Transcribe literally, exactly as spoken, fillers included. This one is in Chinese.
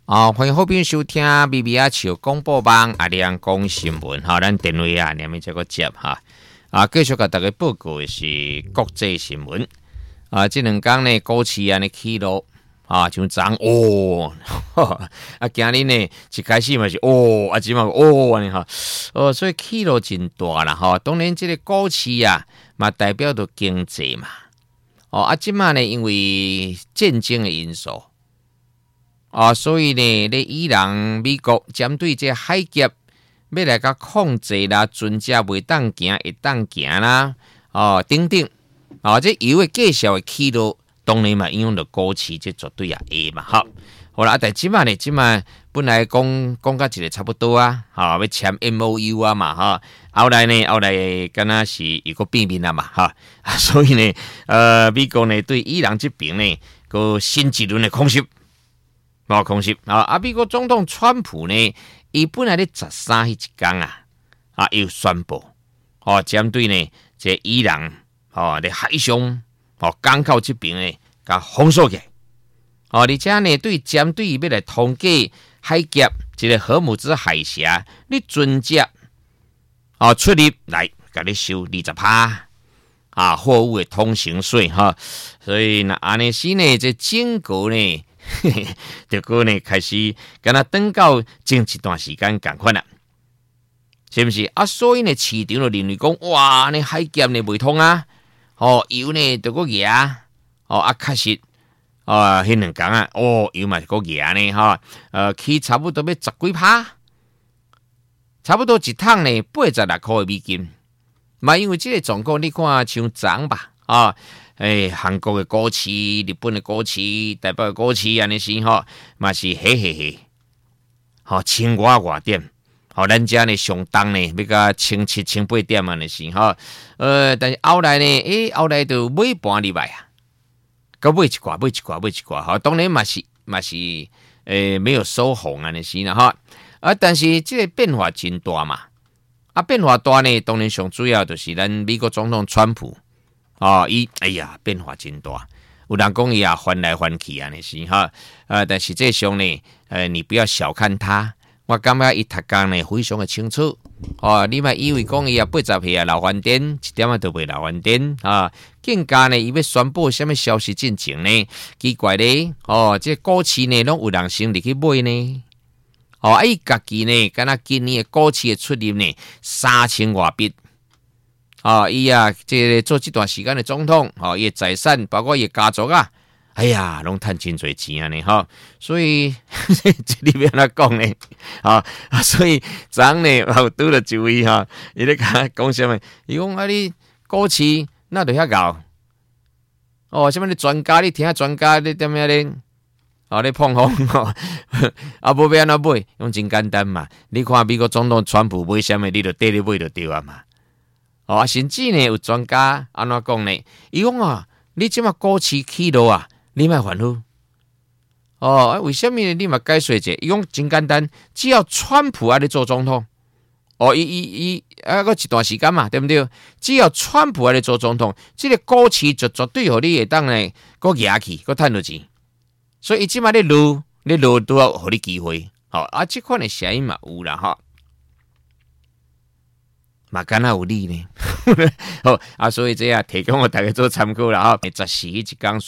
哦，欢迎后边收听 B B 啊潮广播网阿亮讲新闻哈，咱电话啊，念咪这个接哈啊，继续给大家报告的是国际新闻啊，这两天呢，股市安尼起落啊，像涨哦，啊，今日呢一开始嘛是哦，啊，即嘛哦安尼哈，哦，所以起落真大啦哈，当然这个股市啊，嘛代表着经济嘛，哦，啊，即嘛呢因为战争的因素。啊，所以呢，咧伊朗、美国针对这海峡要来甲控制啦，船只袂当行，会当行啦，哦，等等，啊，这油的介绍的起落，当然嘛，影响到股市，这绝对也会嘛，好，好啦，但即摆呢，即摆本来讲讲到一个差不多啊，哈、哦，要签 M O U 啊嘛，哈、哦，后来呢，后来敢若是一个变面啊嘛，哈、啊，所以呢，呃，美国呢对伊朗这边呢，个新一轮的空袭。冇空袭啊！啊，美国总统川普呢，伊本来咧十三迄一天啊，啊，又宣布哦，针对呢这伊朗哦，咧海上哦港口这边呢，甲封锁起哦，而且呢，对针对要来通过海峡这个荷姆兹海峡，你船只哦出入来，甲你收二十趴啊，货物的通行税哈、哦，所以那安尼是呢，这整个呢。结果呢，开始跟他等到前一段时间共款啦，是不是啊？所以呢，市场就认为讲，哇，呢海峡呢袂通啊，哦，油呢就个压，哦啊，确实，啊，迄两天啊，哦，油嘛是个压呢，哈，呃，起差不多要十几趴，差不多一桶呢八十六块美金，嘛，因为这个状况，你看像涨吧，啊。诶，韩国的股市、日本的股市、台北的股市，安尼是吼，嘛是嘿嘿嘿，吼千外外点，吼咱遮呢上当呢，要甲千七千八点安尼是吼，呃，但是后来呢，诶，后来就买盘入来啊，佮买一寡，买一寡，买一寡，吼，当然嘛是嘛是，诶，没有收红安尼是啦，吼，啊，但是这个变化真大嘛，啊，变化大呢，当然上主要就是咱美国总统川普。哦，伊哎呀，变化真大，有人讲伊啊翻来翻去啊，那是哈，呃，但实际上呢，呃，你不要小看他，我感觉伊读工呢非常的清楚，哦，你莫以为讲伊啊八十岁啊老翻颠，一点啊都袂老翻颠啊，更加呢，伊要宣布什么消息进前呢？奇怪咧，哦，这股市呢，拢有人先入去买呢，哦，啊，伊家己呢，敢若今年的股市的出入呢，三千外笔。啊，伊啊，这个做这段时间的总统，哦，伊财产包括伊家族啊，哎呀，拢赚真侪钱啊呢，哈，所以这里面来讲呢，啊，所以昨呢，我拄了一位哈，伊咧讲讲什么？伊讲啊，你股市那就遐高，哦，什么你专家，你听下专家你点样咧？哦，你碰风哦，啊，无要安怎买？用真简单嘛，你看美国总统川普买什么，你就缀咧买就对啊嘛。哦，甚至呢有专家安怎讲呢？伊讲啊，你即马股市起落啊，你莫烦恼。哦，为什么呢？你嘛解说者？伊讲真简单，只要川普爱咧做总统，哦，伊伊伊啊个一段时间嘛，对不对？只要川普爱咧做总统，这个股市就绝对互你会当呢个压起，个趁到钱。所以伊即马咧落，咧落都要互你机会。好、哦、啊，这款的声音嘛有啦哈。嘛敢若有理呢，好啊，所以这样提供我大家做参考啦哈。十四一天